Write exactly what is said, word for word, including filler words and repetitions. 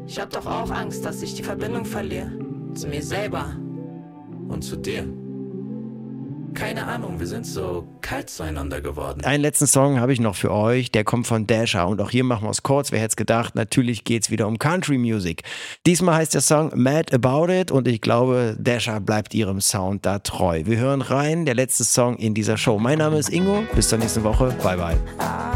Ich hab doch auch Angst, dass ich die Verbindung verliere. Zu mir selber. Und zu dir. Keine Ahnung, wir sind so kalt zueinander geworden. Einen letzten Song habe ich noch für euch, der kommt von Dasher und auch hier machen wir es kurz, wer hätte es gedacht, natürlich geht es wieder um Country Music. Diesmal heißt der Song Mad About It und ich glaube, Dasher bleibt ihrem Sound da treu. Wir hören rein, der letzte Song in dieser Show. Mein Name ist Ingo, bis zur nächsten Woche, bye bye.